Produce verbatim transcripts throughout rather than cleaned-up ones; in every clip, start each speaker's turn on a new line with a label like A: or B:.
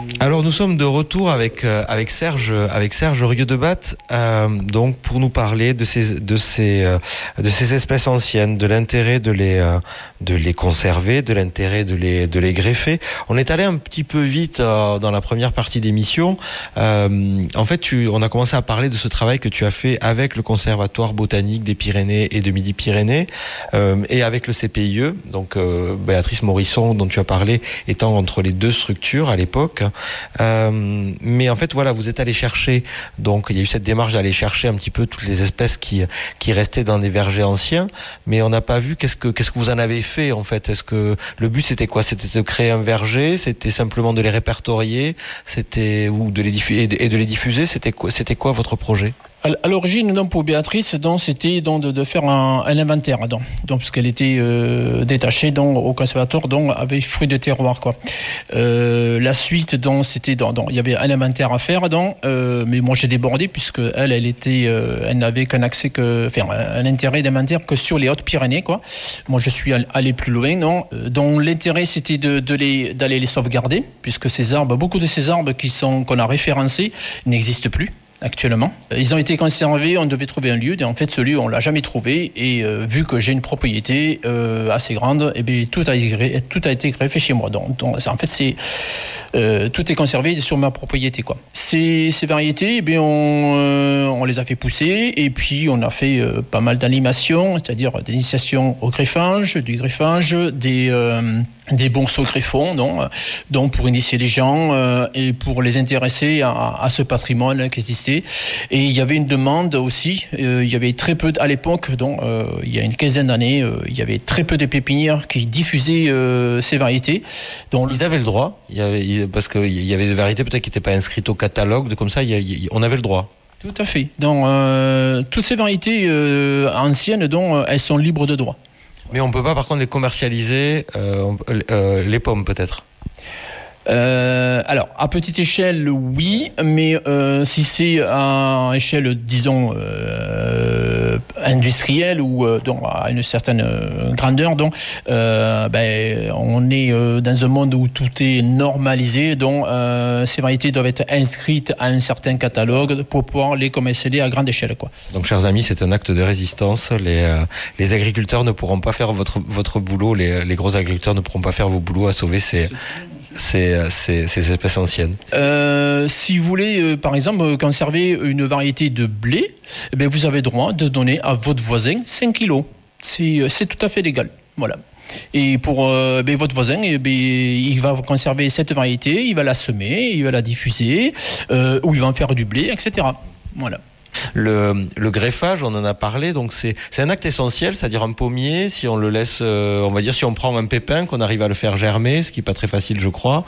A: Alors nous sommes de retour avec euh, avec Serge avec Serge Rieudebat euh, donc pour nous parler de ces de ces euh, de ces espèces anciennes, de l'intérêt de les euh, de les conserver, de l'intérêt de les de les greffer. On est allé un petit peu vite euh, dans la première partie d'émission. Euh, en fait, tu, on a commencé à parler de ce travail que tu as fait avec le Conservatoire botanique des Pyrénées et de Midi-Pyrénées euh, et avec le C P I E. Donc euh, Béatrice Morisson, dont tu as parlé, étant entre les deux structures à l'époque. Euh, mais en fait, voilà, vous êtes allé chercher, donc il y a eu cette démarche d'aller chercher un petit peu toutes les espèces qui qui restaient dans des vergers anciens, mais on n'a pas vu qu'est-ce que qu'est-ce que vous en avez fait en fait. Est-ce que le but c'était quoi? C'était de créer un verger, c'était simplement de les répertorier, c'était ou de les diffuser et de, et de les diffuser. C'était quoi? C'était quoi votre projet?
B: À l'origine, donc, pour Béatrice, donc, c'était donc, de, de faire un, un inventaire, donc, donc, parce qu'elle était euh, détachée donc, au conservatoire donc, avec fruits de terroir. Quoi. Euh, la suite, donc, c'était, donc, donc, il y avait un inventaire à faire, donc, euh, mais moi j'ai débordé, puisque elle, elle, était, euh, elle n'avait qu'un accès, que, enfin, un intérêt d'inventaire que sur les Hautes-Pyrénées. Quoi. Moi je suis allé plus loin. Donc, donc l'intérêt c'était de, de les, d'aller les sauvegarder, puisque ces arbres, beaucoup de ces arbres qui sont, qu'on a référencés n'existent plus actuellement. Ils ont été conservés, on devait trouver un lieu, et en fait ce lieu on l'a jamais trouvé, et euh, vu que j'ai une propriété euh, assez grande, et bien tout a été, tout a été greffé chez moi. Donc, donc en fait c'est euh, tout est conservé sur ma propriété, quoi. Ces, ces variétés, eh bien on, euh, on les a fait pousser, et puis on a fait euh, pas mal d'animations, c'est-à-dire d'initiation au greffage, du greffage, des euh, des bonceaux greffons, donc, donc pour initier les gens euh, et pour les intéresser à, à ce patrimoine qui existait. Et il y avait une demande aussi. Euh, il y avait très peu à l'époque, donc euh, il y a une quinzaine d'années, euh, il y avait très peu de pépinières qui diffusaient euh, ces variétés. Donc
A: ils avaient le droit. Il y avait, parce qu'il y avait des variétés peut-être qui n'étaient pas inscrites au catalogue, de comme ça, il y a, il, on avait le droit.
B: Tout à fait. Donc euh, toutes ces variétés euh, anciennes, donc elles sont libres de droit.
A: Mais on ne peut pas par contre les commercialiser, euh, euh, les pommes peut-être.
B: Euh, alors, à petite échelle, oui, mais euh, si c'est à échelle, disons, euh, industrielle ou euh, donc à une certaine euh, grandeur, donc, euh, ben, on est euh, dans un monde où tout est normalisé, donc euh, ces variétés doivent être inscrites à un certain catalogue pour pouvoir les commercialiser à grande échelle, quoi.
A: Donc, chers amis, c'est un acte de résistance. Les, euh, les agriculteurs ne pourront pas faire votre, votre boulot, les, les gros agriculteurs ne pourront pas faire vos boulots à sauver ces... Ces, ces, ces espèces anciennes.
B: Euh, si vous voulez, euh, par exemple, conserver une variété de blé, eh bien, vous avez droit de donner à votre voisin cinq kilos. C'est, c'est tout à fait légal. Voilà. Et pour euh, ben, votre voisin, eh ben, il va conserver cette variété, il va la semer, il va la diffuser, euh, ou il va en faire du blé, et cetera. Voilà.
A: Le, le greffage, on en a parlé, donc c'est, c'est un acte essentiel, c'est-à-dire un pommier, si on le laisse, euh, on va dire si on prend un pépin, qu'on arrive à le faire germer, ce qui est pas très facile je crois,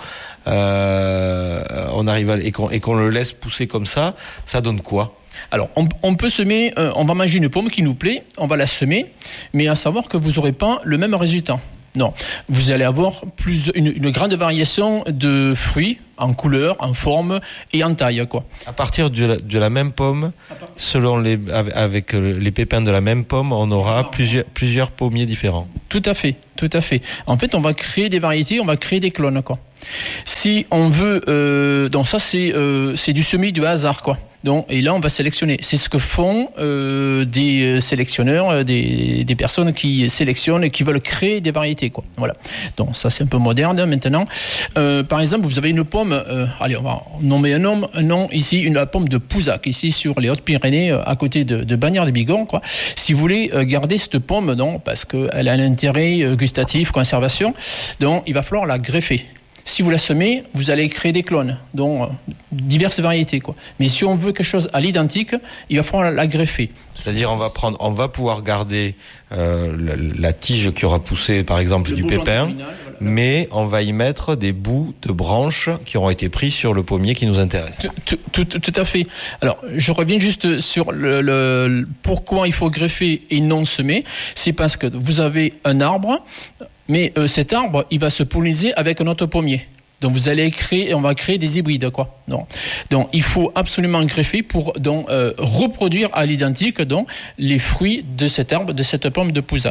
A: euh, on arrive à, et, qu'on, et qu'on le laisse pousser comme ça, ça donne quoi?
B: Alors, on, on peut semer, euh, on va manger une pomme qui nous plaît, on va la semer, mais à savoir que vous n'aurez pas le même résultat. Non, vous allez avoir plus une, une grande variation de fruits en couleur, en forme et en taille, quoi.
A: À partir de la, de la même pomme, selon les avec les pépins de la même pomme, on aura plusieurs plusieurs pommiers différents.
B: Tout à fait, tout à fait. En fait, on va créer des variétés, on va créer des clones, quoi. Si on veut, euh, donc ça c'est euh, c'est du semis du hasard, quoi. Donc, et là, on va sélectionner. C'est ce que font euh, des sélectionneurs, des, des personnes qui sélectionnent et qui veulent créer des variétés, quoi. Voilà. Donc, ça, c'est un peu moderne maintenant. Euh, par exemple, vous avez une pomme. Euh, allez, on va nommer un nom. Un nom ici, une la pomme de Pouzac, ici sur les Hautes-Pyrénées, à côté de, de Bagnères-de-Bigorre, quoi. Si vous voulez garder cette pomme, donc, parce qu'elle a un intérêt gustatif, conservation, donc il va falloir la greffer. Si vous la semez, vous allez créer des clones, donc euh, diverses variétés, quoi. Mais si on veut quelque chose à l'identique, il va falloir la greffer.
A: C'est-à-dire, on va prendre, on va pouvoir garder euh, la, la tige qui aura poussé, par exemple, le du pépin, voilà. Mais on va y mettre des bouts de branches qui auront été pris sur le pommier qui nous intéresse.
B: Tout, tout, tout, tout à fait. Alors, je reviens juste sur le, le, le pourquoi il faut greffer et non semer. C'est parce que vous avez un arbre. Mais euh, cet arbre, il va se polliniser avec un autre pommier. Donc vous allez créer, on va créer des hybrides, quoi. Donc, donc il faut absolument greffer pour donc euh, reproduire à l'identique donc les fruits de cet arbre, de cette pomme de Pouzac, quoi.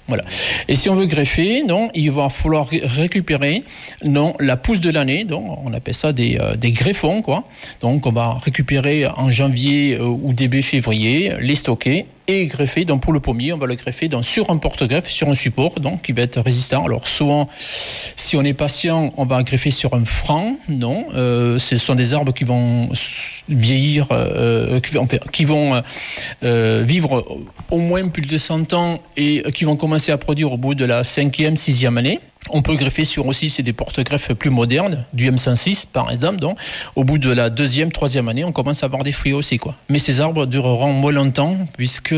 B: Voilà. Et si on veut greffer, donc, il va falloir récupérer donc, la pousse de l'année. Donc, on appelle ça des, euh, des greffons, quoi. Donc, on va récupérer en janvier euh, ou début février, les stocker et greffer. Donc, pour le pommier, on va le greffer donc, sur un porte-greffe, sur un support, donc, qui va être résistant. Alors, souvent, si on est patient, on va greffer sur un franc. Non, euh, ce sont des arbres qui vont vieillir, euh, qui, enfin, qui vont euh, vivre au moins plus de cent ans et qui vont commencer à produire au bout de la cinquième, sixième année. On peut greffer sur aussi, c'est des porte-greffes plus modernes, du M cent six par exemple. Donc, au bout de la deuxième, troisième année, on commence à avoir des fruits aussi, quoi. Mais ces arbres dureront moins longtemps puisque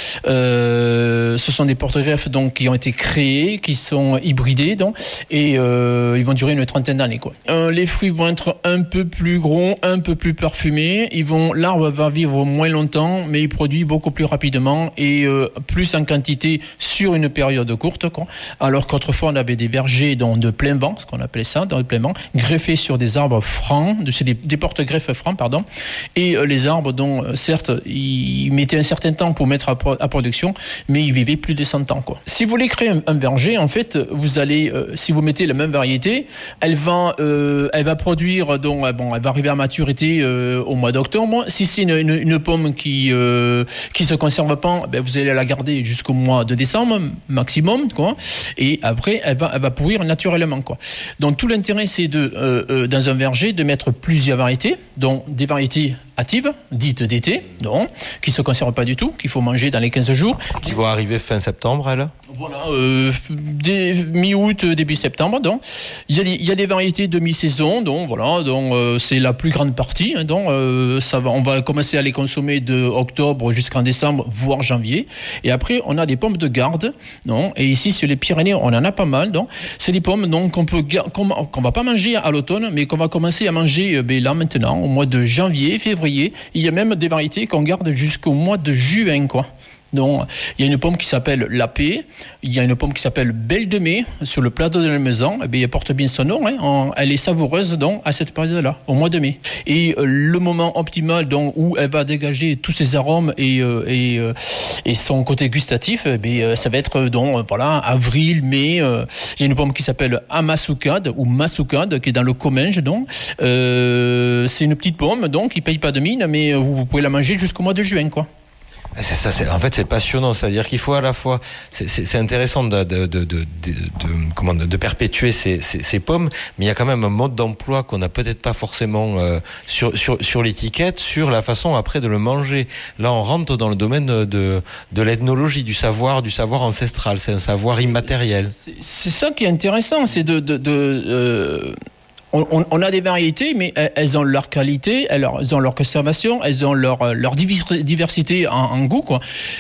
B: euh, ce sont des porte-greffes donc qui ont été créés, qui sont hybridés, donc, et euh, ils vont durer une trentaine d'années, quoi. Euh, les fruits vont être un peu plus gros, un peu plus parfumés. Ils vont, l'arbre va vivre moins longtemps, mais il produit beaucoup plus rapidement et euh, plus en quantité sur une période courte, quoi. Alors qu'autrefois on avait des vergers donc de plein vent, ce qu'on appelait ça, dans le plein vent, greffés sur des arbres francs, c'est des, des porte-greffes francs, pardon, et euh, les arbres dont, euh, certes, ils mettaient un certain temps pour mettre à, à production, mais ils vivaient plus de cent ans, quoi. Si vous voulez créer un, un verger, en fait, vous allez, euh, si vous mettez la même variété, elle va, euh, elle va produire, donc, euh, bon, elle va arriver à maturité euh, au mois d'octobre. Si c'est une, une, une pomme qui euh, qui se conserve pas, ben, vous allez la garder jusqu'au mois de décembre maximum, quoi, et après, elle va, elle va pourrir naturellement, quoi. Donc tout l'intérêt c'est de euh, euh, dans un verger de mettre plusieurs variétés, donc des variétés hâtives, dites d'été, donc qui se conservent pas du tout, qu'il faut manger dans les quinze jours,
A: qui vont arriver fin septembre, elles.
B: Voilà, euh, dès mi-août, début septembre. Donc il y a des, il y a des variétés de mi-saison, donc voilà, donc euh, c'est la plus grande partie, hein, donc euh, ça va, on va commencer à les consommer de octobre jusqu'en décembre, voire janvier. Et après on a des pommes de garde, non. Et ici sur les Pyrénées on en a pas mal, donc c'est des pommes donc qu'on peut qu'on, qu'on va pas manger à l'automne, mais qu'on va commencer à manger euh, ben, là maintenant au mois de janvier, février. Il y a même des variétés qu'on garde jusqu'au mois de juin, quoi. Donc, il y a une pomme qui s'appelle la paix, il y a une pomme qui s'appelle Belle de Mai sur le plateau de la maison. Eh bien, elle porte bien son nom, hein. En, elle est savoureuse donc à cette période-là, au mois de mai. Et euh, le moment optimal donc où elle va dégager tous ses arômes et euh, et, euh, et son côté gustatif, eh bien, ça va être donc voilà avril, mai. Euh, il y a une pomme qui s'appelle Amasukade ou Masukade qui est dans le Comminges, donc euh, c'est une petite pomme donc qui paye pas de mine, mais vous, vous pouvez la manger jusqu'au mois de juin, quoi.
A: C'est ça, c'est, en fait, c'est passionnant. C'est-à-dire qu'il faut à la fois, c'est, c'est, c'est intéressant de, de, de, de, de, de, comment, de perpétuer ces, ces, ces pommes, mais il y a quand même un mode d'emploi qu'on n'a peut-être pas forcément euh, sur, sur, sur l'étiquette, sur la façon après de le manger. Là, on rentre dans le domaine de, de l'ethnologie, du savoir, du savoir ancestral. C'est un savoir immatériel.
B: C'est, c'est ça qui est intéressant, c'est de, de, de euh... On, on a des variétés, mais elles ont leur qualité, elles ont leur conservation, elles ont leur, leur diversité en, en goût, quoi.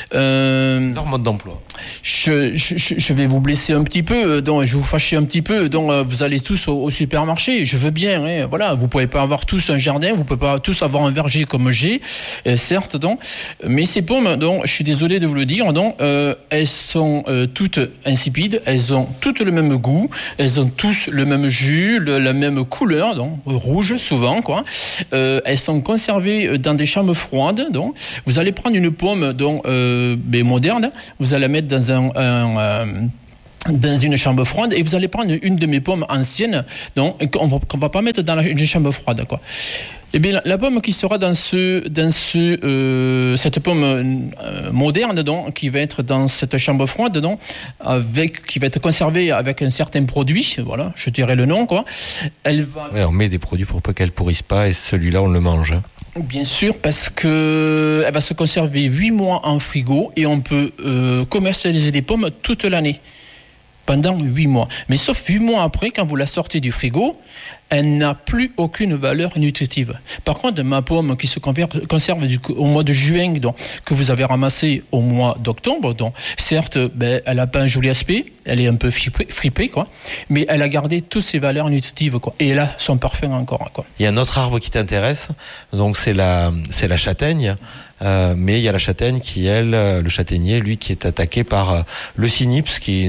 A: Euh, leur mode d'emploi.
B: Je, je, je vais vous blesser un petit peu, donc je vais vous fâcher un petit peu, donc vous allez tous au, au supermarché. Je veux bien, hein, voilà. Vous pouvez pas avoir tous un jardin, vous pouvez pas tous avoir un verger comme j'ai, euh, certes, donc. Mais ces pommes, donc, je suis désolé de vous le dire, donc, euh, elles sont euh, toutes insipides, elles ont toutes le même goût, elles ont tous le même jus, le, la même couleur, donc rouge souvent, quoi. Euh, elles sont conservées dans des chambres froides. Donc, vous allez prendre une pomme, donc euh, ben, moderne, vous allez la mettre dans un, un euh, dans une chambre froide et vous allez prendre une de mes pommes anciennes, donc qu'on va, qu'on va pas mettre dans la, une chambre froide, quoi. Eh bien, la, la pomme qui sera dans ce, dans ce, euh, cette pomme euh, moderne, donc, qui va être dans cette chambre froide, donc, avec, qui va être conservée avec un certain produit, voilà, je dirais le nom, quoi. Elle va.
A: Ouais, on met des produits pour peu qu'elle pourrisse pas, et celui-là, on le mange.
B: Bien sûr, parce que elle va se conserver huit mois en frigo et on peut euh, commercialiser des pommes toute l'année. Pendant huit mois. Mais sauf huit mois après, quand vous la sortez du frigo, elle n'a plus aucune valeur nutritive. Par contre, ma pomme qui se conserve du, au mois de juin, donc, que vous avez ramassée au mois d'octobre, donc, certes, ben, elle n'a pas un joli aspect, elle est un peu fripée, fripée, quoi, mais elle a gardé toutes ses valeurs nutritives, quoi. Et là, son parfum encore, quoi.
A: Il y a un autre arbre qui t'intéresse, donc c'est la, c'est la châtaigne. Euh, mais il y a la châtaigne qui, elle, le châtaignier, lui, qui est attaqué par le cynips, qui est une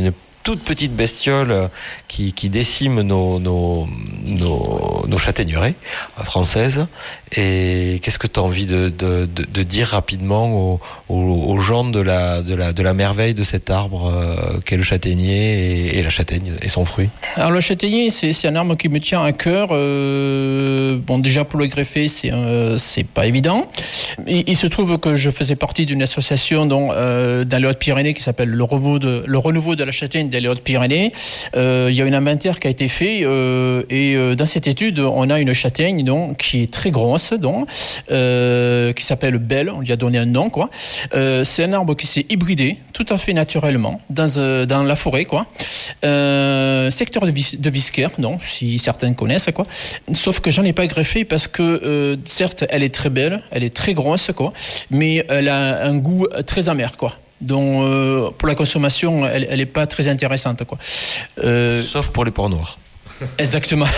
A: toutes petites bestioles qui, qui déciment nos, nos, nos, nos châtaigneraies françaises. Et qu'est-ce que tu as envie de, de, de, de dire rapidement aux, aux, aux gens de la, de, la, de la merveille de cet arbre euh, qu'est le châtaignier et, et la châtaigne et son fruit?
B: Alors le châtaignier, c'est, c'est un arbre qui me tient à cœur. Euh, bon, déjà pour le greffer, c'est, euh, c'est pas évident. Il, il se trouve que je faisais partie d'une association dont, euh, dans les Hautes-Pyrénées qui s'appelle le renouveau de, le renouveau de la châtaigne dans les Hautes-Pyrénées. Euh, il y a un inventaire qui a été fait euh, et euh, dans cette étude, on a une châtaigne donc, qui est très grosse. Donc, euh, qui s'appelle Belle, on lui a donné un nom, quoi. Euh, c'est un arbre qui s'est hybridé tout à fait naturellement dans, euh, dans la forêt, quoi. Euh, secteur de, vis- de Visquère, non, si certains connaissent, quoi. Sauf que j'en ai pas greffé parce que, euh, certes, elle est très belle, elle est très grosse, quoi, mais elle a un goût très amer, quoi. Donc, euh, pour la consommation, elle, elle est pas très intéressante, quoi.
A: Euh, Sauf pour les porcs noirs.
B: Exactement.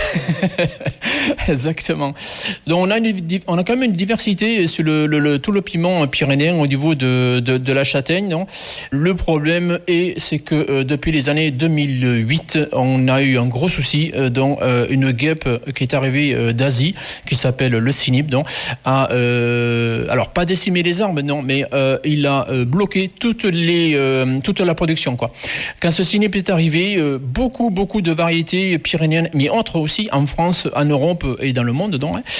B: Exactement. Donc on a, une, on a quand même une diversité sur le, le, le, tout le piment pyrénéen au niveau de, de, de la châtaigne. Non, le problème est, c'est que euh, depuis les années deux mille huit, on a eu un gros souci, euh, dont euh, une guêpe qui est arrivée euh, d'Asie, qui s'appelle le cynipe, donc, a, euh, alors pas décimé les arbres, non, mais euh, il a euh, bloqué toutes les, euh, toute la production, quoi. Quand ce cynipe est arrivé, euh, beaucoup, beaucoup de variétés pyrénéennes, mais entre aussi en France, en Europe et dans le monde, donc, hein,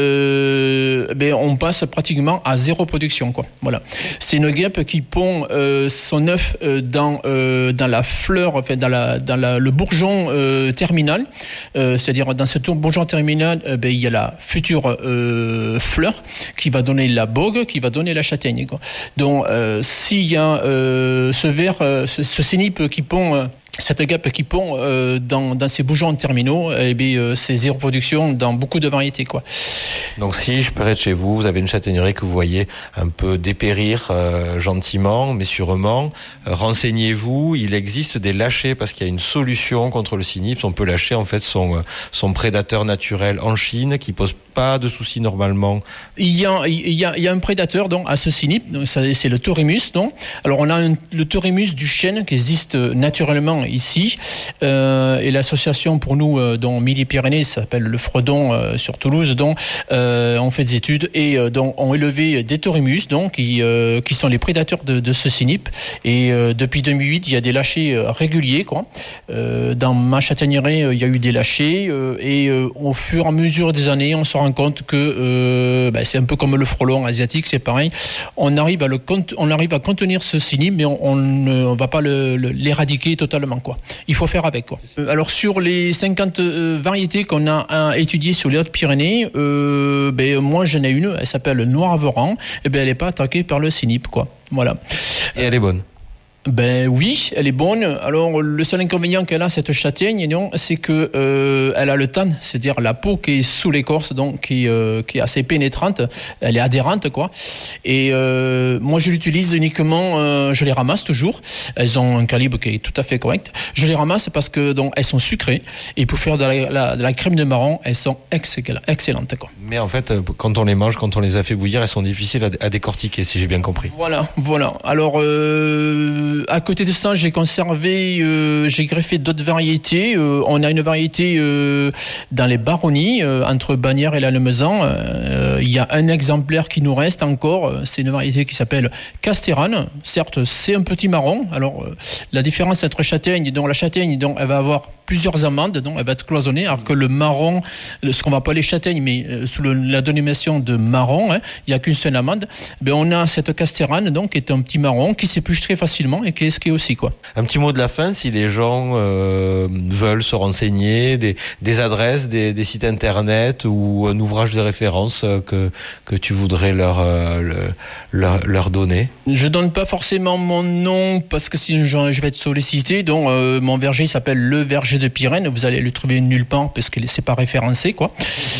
B: euh, ben on passe pratiquement à zéro production, quoi. Voilà. C'est une guêpe qui pond euh, son œuf euh, dans euh, dans la fleur, enfin dans la dans la, le bourgeon euh, terminal, euh, c'est-à-dire dans ce bourgeon terminal, euh, ben il y a la future euh, fleur qui va donner la bogue, qui va donner la châtaigne, quoi. Donc euh, s'il y a euh, ce ver, euh, ce, ce cynipe qui pond euh, cette guêpe qui pond euh, dans, dans ces bourgeons terminaux, eh bien, euh, c'est zéro production dans beaucoup de variétés, quoi.
A: Donc si je près de chez vous, vous avez une châtaigneraie que vous voyez un peu dépérir euh, gentiment, mais sûrement, euh, renseignez-vous, il existe des lâchers parce qu'il y a une solution contre le cynipe. On peut lâcher en fait son, euh, son prédateur naturel en Chine qui pose pas de soucis normalement.
B: Il y a, il y a, il y a un prédateur donc, à ce cynipe, donc, ça, c'est le Thorimus. Donc. Alors on a un, le Thorimus du chêne qui existe naturellement ici, euh, et l'association pour nous euh, dans Midi-Pyrénées s'appelle le Fredon euh, sur Toulouse, donc euh, on fait des études et euh, donc on élevé des Thorimus donc qui euh, qui sont les prédateurs de, de ce cynipe, et euh, depuis deux mille huit il y a des lâchers euh, réguliers, quoi. Euh, dans ma châtaigneraie euh, il y a eu des lâchers euh, et euh, au fur et à mesure des années on se rend compte que euh, ben, c'est un peu comme le frelon asiatique, c'est pareil, on arrive à le on arrive à contenir ce cynipe, mais on, on ne on va pas le, le, l'éradiquer totalement, quoi. Il faut faire avec, quoi. Alors sur les cinquante euh, variétés qu'on a, a étudiées sur les Hautes-Pyrénées, euh, ben moi j'en ai une, elle s'appelle Noir-Averan, et ben elle est pas attaquée par le cynipe, quoi. Voilà.
A: Et elle est bonne.
B: Ben oui, elle est bonne. Alors le seul inconvénient qu'elle a, cette châtaigne, non, c'est que euh, elle a le tan, c'est-à-dire la peau qui est sous l'écorce, donc qui, euh, qui est assez pénétrante, elle est adhérente, quoi. Et euh, moi je l'utilise uniquement, euh, je les ramasse toujours. Elles ont un calibre qui est tout à fait correct. Je les ramasse parce que donc elles sont sucrées, et pour faire de la, la, de la crème de marron, elles sont excellentes, quoi.
A: Mais en fait, quand on les mange, quand on les a fait bouillir, elles sont difficiles à, à décortiquer, si j'ai bien compris.
B: Voilà, voilà. Alors euh, à côté de ça, j'ai conservé, euh, j'ai greffé d'autres variétés. Euh, on a une variété euh, dans les baronnies, euh, entre Bagnères et Lannemezan. Euh, il y a un exemplaire qui nous reste encore. C'est une variété qui s'appelle Castérane. Certes, c'est un petit marron. Alors, euh, la différence entre châtaigne, donc la châtaigne, donc elle va avoir plusieurs amandes, donc elle va être cloisonnée, alors que le marron, ce qu'on va appeler châtaigne, mais euh, sous le, la dénomination de marron, hein, il n'y a qu'une seule amande. Ben on a cette Castérane, donc qui est un petit marron qui s'épluche très facilement et qui est ce qui est aussi, quoi.
A: Un petit mot de la fin, si les gens euh, veulent se renseigner, des, des adresses, des, des sites internet ou un ouvrage de référence que que tu voudrais leur euh, le, leur, leur donner.
B: Je donne pas forcément mon nom parce que sinon je vais être sollicité. Donc euh, mon verger s'appelle le Verger de Pyrène. Vous allez le trouver nulle part parce que c'est pas référencé, quoi.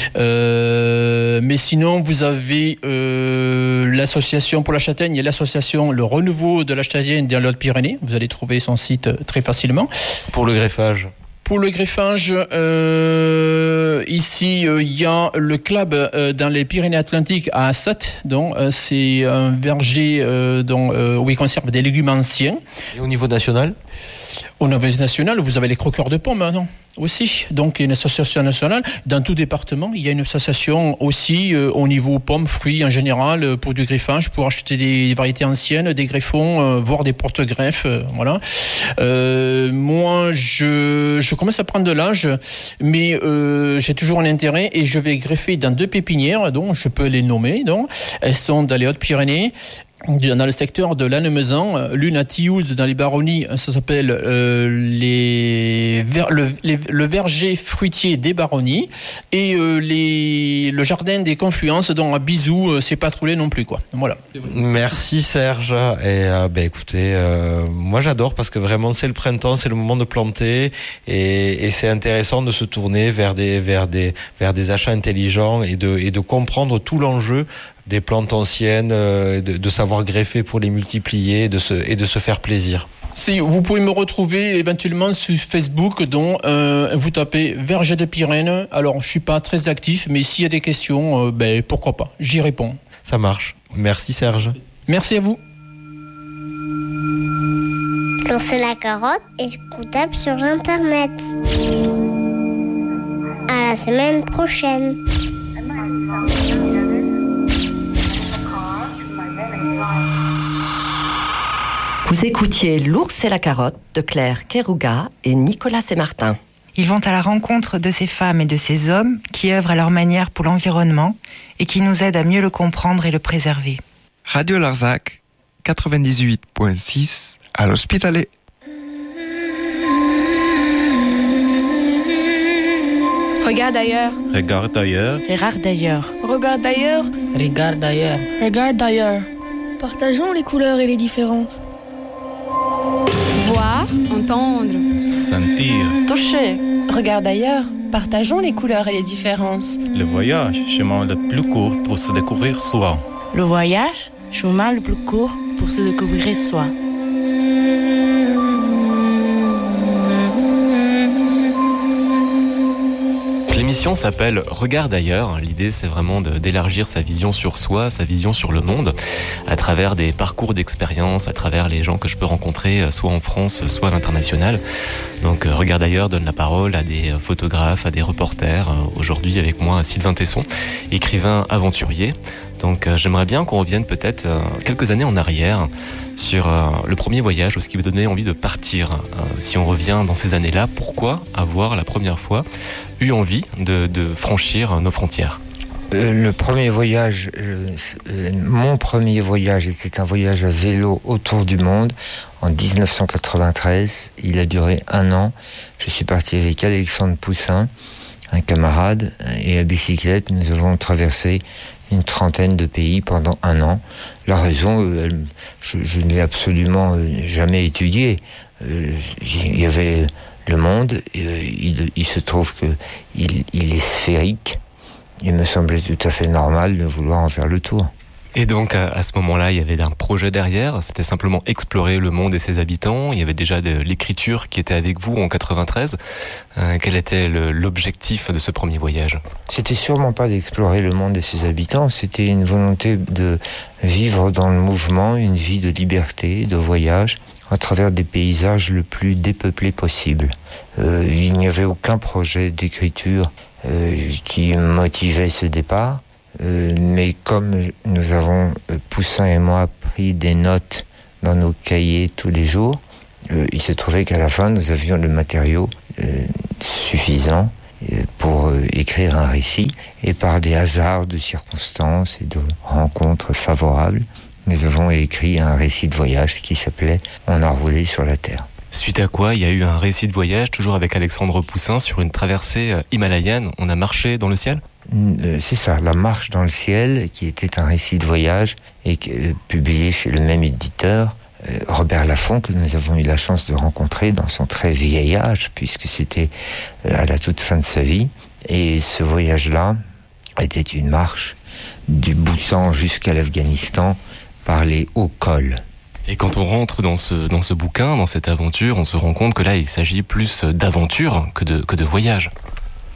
B: Euh, mais sinon vous avez euh, l'association pour la châtaigne et l'association Le Renouveau de la châtaigne dans les Hautes-Pyrénées. Vous allez trouver son site très facilement.
A: Pour le greffage.
B: Pour le greffage, euh, ici aussi, euh, il y a le club euh, dans les Pyrénées-Atlantiques à Assat, donc euh, c'est un verger euh, dont, euh, où ils conservent des légumes anciens.
A: Et au niveau national ?
B: Au niveau national, vous avez les croqueurs de pommes, non ? Aussi. Donc, il y a une association nationale. Dans tout département, il y a une association aussi euh, au niveau pommes, fruits en général, euh, pour du greffage, pour acheter des variétés anciennes, des greffons, euh, voire des porte-greffes. Euh, voilà. Euh, moi, je, je commence à prendre de l'âge, mais euh, j'ai toujours un intérêt et je vais greffer dans deux pépinières, donc je peux les nommer. Donc, elles sont dans les Hautes-Pyrénées. Dans le secteur de Lannemezan, l'une à Tillous dans les Baronnies, ça s'appelle euh, les, ver, le, les, le verger fruitier des Baronnies, et euh, les, le jardin des Confluences, dont à Bizou, euh, c'est pas troulé non plus, quoi. Voilà.
A: Merci Serge. Et euh, ben écoutez, euh, moi j'adore parce que vraiment c'est le printemps, c'est le moment de planter, et, et c'est intéressant de se tourner vers des vers des vers des achats intelligents et de et de comprendre tout l'enjeu des plantes anciennes, euh, de, de savoir greffer pour les multiplier, de se, et de se faire plaisir.
B: Si vous pouvez me retrouver éventuellement sur Facebook, dont euh, vous tapez Verger de Pyrène. Alors je suis pas très actif, mais s'il y a des questions, euh, ben pourquoi pas, j'y réponds.
A: Ça marche. Merci Serge.
B: Merci à vous.
C: Lancer la carotte est écoutable sur Internet. À la semaine prochaine.
D: Vous écoutiez L'ours et la carotte de Claire Kerouga et Nicolas Sémartin.
E: Ils vont à la rencontre de ces femmes et de ces hommes qui œuvrent à leur manière pour l'environnement et qui nous aident à mieux le comprendre et le préserver.
F: Radio Larzac, quatre-vingt-dix-huit virgule six à l'Hospitalet.
G: Regarde ailleurs.
H: Regarde ailleurs.
G: Regarde ailleurs.
I: Regarde ailleurs.
G: Regarde ailleurs.
I: Regarde ailleurs. Partageons les couleurs et les différences.
G: Voir, entendre,
H: sentir,
G: toucher.
J: Regarde ailleurs. Partageons les couleurs et les différences.
H: Le voyage, chemin le plus court pour se découvrir soi.
G: Le voyage, chemin le plus court pour se découvrir soi.
K: L'émission s'appelle Regarde ailleurs. L'idée, c'est vraiment de, d'élargir sa vision sur soi, sa vision sur le monde, à travers des parcours d'expérience, à travers les gens que je peux rencontrer, soit en France, soit à l'international. Donc, Regarde ailleurs donne la parole à des photographes, à des reporters. Aujourd'hui, avec moi, Sylvain Tesson, écrivain aventurier. Donc euh, j'aimerais bien qu'on revienne peut-être euh, quelques années en arrière sur euh, le premier voyage ou ce qui vous donnait envie de partir. Euh, si on revient dans ces années-là, pourquoi avoir la première fois eu envie de, de franchir nos frontières ?
L: euh, Le premier voyage, euh, mon premier voyage était un voyage à vélo autour du monde en dix-neuf cent quatre-vingt-treize. Il a duré un an. Je suis parti avec Alexandre Poussin, un camarade, et à bicyclette, nous avons traversé une trentaine de pays pendant un an. La raison, euh, je, je ne l'ai absolument euh, jamais étudiée. Euh, il y avait le monde, et, euh, il, il se trouve que il, il est sphérique. Il me semblait tout à fait normal de vouloir en faire le tour.
K: Et donc, à, à ce moment-là, il y avait un projet derrière. C'était simplement explorer le monde et ses habitants. Il y avait déjà de l'écriture qui était avec vous en quatre-vingt-treize. Euh, quel était le, l'objectif de ce premier voyage ?
L: C'était sûrement pas d'explorer le monde et ses habitants. C'était une volonté de vivre dans le mouvement, une vie de liberté, de voyage, à travers des paysages le plus dépeuplés possible. Euh, il n'y avait aucun projet d'écriture euh, qui motivait ce départ. Euh, mais comme nous avons, euh, Poussin et moi, pris des notes dans nos cahiers tous les jours, euh, il se trouvait qu'à la fin, nous avions le matériau euh, suffisant euh, pour euh, écrire un récit. Et par des hasards de circonstances et de rencontres favorables, nous avons écrit un récit de voyage qui s'appelait « On a roulé sur la terre ».
K: Suite à quoi, il y a eu un récit de voyage, toujours avec Alexandre Poussin, sur une traversée himalayenne. On a marché dans le ciel ?
L: C'est ça, La Marche dans le ciel, qui était un récit de voyage et euh, publié chez le même éditeur, euh, Robert Laffont, que nous avons eu la chance de rencontrer dans son très vieil âge, puisque c'était euh, à la toute fin de sa vie. Et ce voyage-là était une marche du Bhoutan jusqu'à l'Afghanistan par les hauts cols.
K: Et quand on rentre dans ce, dans ce bouquin, dans cette aventure, on se rend compte que là, il s'agit plus d'aventure que de, que de voyage.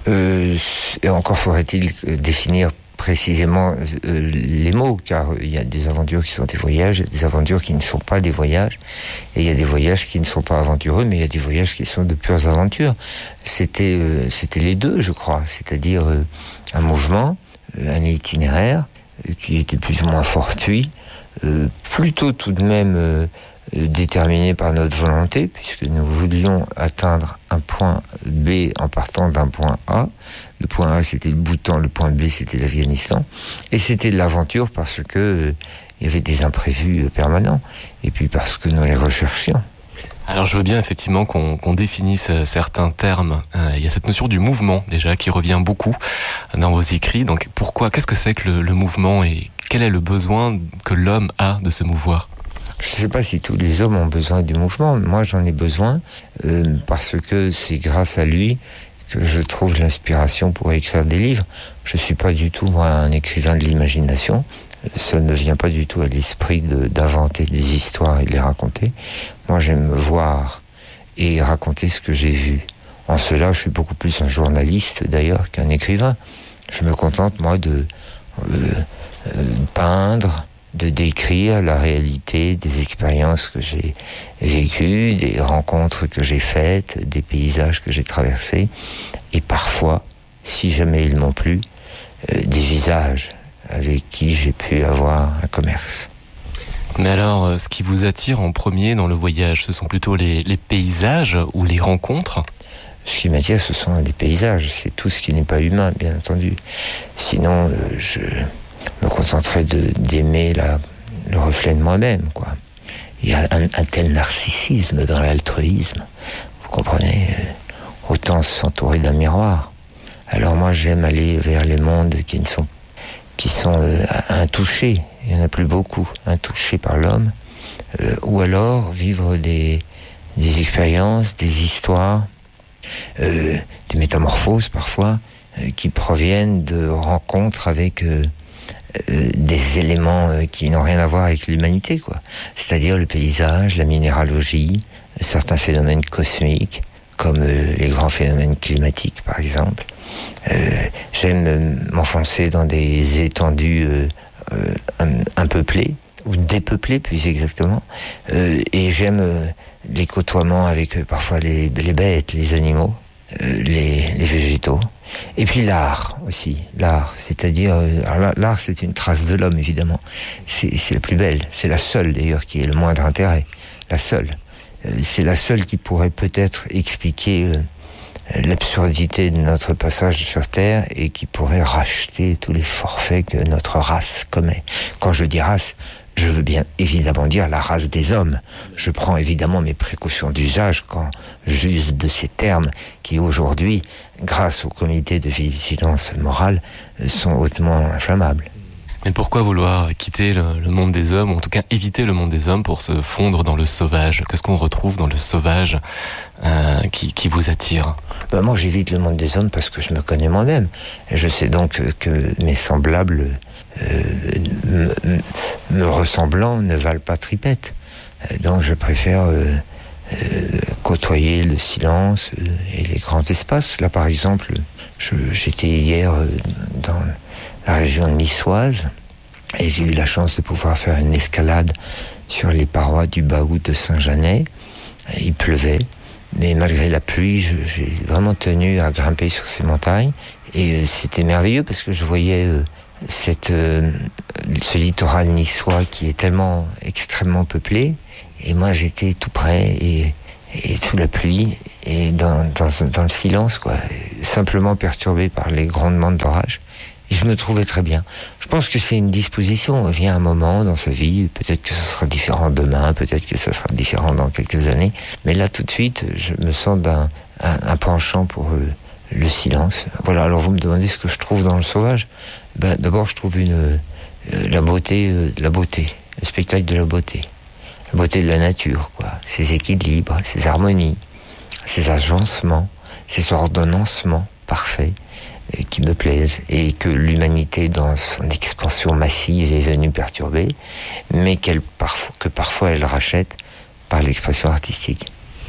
L: euh, Et encore faudrait-il définir précisément euh, les mots, car il y a des aventures qui sont des voyages, il y a des aventures qui ne sont pas des voyages, et il y a des voyages qui ne sont pas aventureux, mais il y a des voyages qui sont de pures aventures. C'était, euh, c'était les deux, je crois, c'est-à-dire euh, un mouvement, euh, un itinéraire, euh, qui était plus ou moins fortuit, euh, plutôt tout de même euh, euh, déterminé par notre volonté, puisque nous voulions atteindre un point B en partant d'un point A. Le point A, c'était le Bhoutan, le point B, c'était l'Afghanistan. Et c'était de l'aventure parce que euh, il y avait des imprévus euh, permanents. Et puis parce que nous les recherchions.
K: Alors je veux bien effectivement qu'on qu'on définisse certains termes. Euh, il y a cette notion du mouvement déjà qui revient beaucoup dans vos écrits. Donc pourquoi, qu'est-ce que c'est que le, le mouvement et quel est le besoin que l'homme a de se mouvoir ?
L: Je ne sais pas si tous les hommes ont besoin du mouvement. Moi, j'en ai besoin euh, parce que c'est grâce à lui que je trouve l'inspiration pour écrire des livres. Je suis pas du tout, moi, un écrivain de l'imagination. Ça ne vient pas du tout à l'esprit de, d'inventer des histoires et de les raconter. Moi, j'aime voir et raconter ce que j'ai vu. En cela, je suis beaucoup plus un journaliste, d'ailleurs, qu'un écrivain. Je me contente, moi, de euh, euh, peindre, de décrire la réalité des expériences que j'ai vécues, des rencontres que j'ai faites, des paysages que j'ai traversés, et parfois, si jamais ils m'ont plu, euh, des visages avec qui j'ai pu avoir un commerce.
K: Mais alors, ce qui vous attire en premier dans le voyage, ce sont plutôt les, les paysages ou les rencontres ?
L: Ce qui m'attire, ce sont les paysages, c'est tout ce qui n'est pas humain, bien entendu. Sinon, euh, je... me contenterai de, d'aimer la, le reflet de moi-même, quoi. Il y a un, un tel narcissisme dans l'altruisme, vous comprenez, autant s'entourer d'un miroir. Alors moi, j'aime aller vers les mondes qui ne sont, qui sont euh, intouchés, il n'y en a plus beaucoup, intouchés par l'homme, euh, ou alors vivre des, des expériences, des histoires, euh, des métamorphoses parfois, euh, qui proviennent de rencontres avec... Euh, Euh, des éléments euh, qui n'ont rien à voir avec l'humanité, quoi. C'est-à-dire le paysage, la minéralogie, certains phénomènes cosmiques, comme euh, les grands phénomènes climatiques, par exemple. Euh, j'aime euh, m'enfoncer dans des étendues euh, euh, impeuplées, ou dépeuplées, plus exactement. Euh, et j'aime euh, les côtoiements avec euh, parfois les, les bêtes, les animaux, euh, les, les végétaux. Et puis l'art aussi, l'art, c'est-à-dire, alors l'art c'est une trace de l'homme évidemment, c'est, c'est la plus belle, c'est la seule d'ailleurs qui ait le moindre intérêt, la seule. C'est la seule qui pourrait peut-être expliquer l'absurdité de notre passage sur Terre et qui pourrait racheter tous les forfaits que notre race commet. Quand je dis race, je veux bien évidemment dire la race des hommes. Je prends évidemment mes précautions d'usage quand j'use de ces termes qui aujourd'hui, grâce au comité de vigilance morale, sont hautement inflammables.
K: Mais pourquoi vouloir quitter le, le monde des hommes, ou en tout cas éviter le monde des hommes pour se fondre dans le sauvage ? Qu'est-ce qu'on retrouve dans le sauvage euh, qui, qui vous attire ?
L: Ben moi j'évite le monde des hommes parce que je me connais moi-même. Et je sais donc que mes semblables euh, me, me ressemblant ne valent pas tripette. Donc je préfère euh, euh, côtoyer le silence euh, et les grands espaces. Là par exemple, je, j'étais hier euh, dans la région niçoise et j'ai eu la chance de pouvoir faire une escalade sur les parois du Bahout de Saint-Janet. Il pleuvait, mais malgré la pluie, je, j'ai vraiment tenu à grimper sur ces montagnes et euh, c'était merveilleux parce que je voyais euh, cette, euh, ce littoral niçois qui est tellement extrêmement peuplé et moi j'étais tout près et, et sous la pluie et dans, dans, dans le silence, quoi, simplement perturbé par les grondements de l'orage. Et je me trouvais très bien. Je pense que c'est une disposition. Il vient un moment dans sa vie, peut-être que ce sera différent demain, peut-être que ce sera différent dans quelques années. Mais là, tout de suite, je me sens d'un un, un penchant pour euh, le silence. Voilà, alors vous me demandez ce que je trouve dans le sauvage. Ben, d'abord, je trouve une, euh, la beauté, euh, la beauté, le spectacle de la beauté. La beauté de la nature, quoi. Ses équilibres, ses harmonies, ses agencements, ses ordonnancements parfaits, qui me plaisent et que l'humanité dans son expansion massive est venue perturber, mais qu'elle, parfois, que parfois elle rachète par l'expression artistique.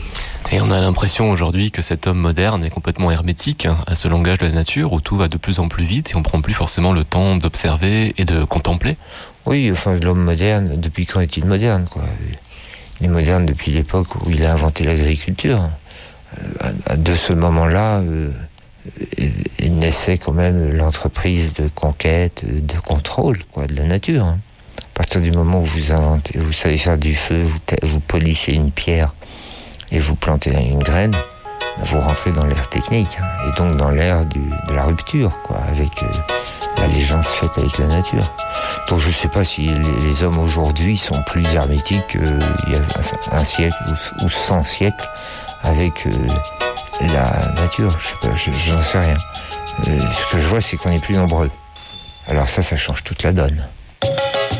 K: Et on a l'impression aujourd'hui que cet homme moderne est complètement hermétique à ce langage de la nature où tout va de plus en plus vite et on prend plus forcément le temps d'observer et de contempler.
L: Oui, enfin, l'homme moderne, depuis quand est-il moderne, quoi? Il est moderne depuis l'époque où il a inventé l'agriculture. Euh, de ce moment-là, euh, il naissait quand même l'entreprise de conquête, de contrôle, quoi, de la nature. Hein. À partir du moment où vous inventez, vous savez faire du feu, vous, vous polissez une pierre et vous plantez une graine, vous rentrez dans l'ère technique, hein, et donc dans l'ère du, de la rupture, quoi, avec euh, l'allégeance faite avec la nature. Donc je ne sais pas si les, les hommes aujourd'hui sont plus hermétiques qu'il y a un, un siècle ou, ou cent siècles avec euh, la nature. Je sais pas, je, j'en sais rien. Euh, ce que je vois, c'est qu'on est plus nombreux. Alors ça, ça change toute la donne.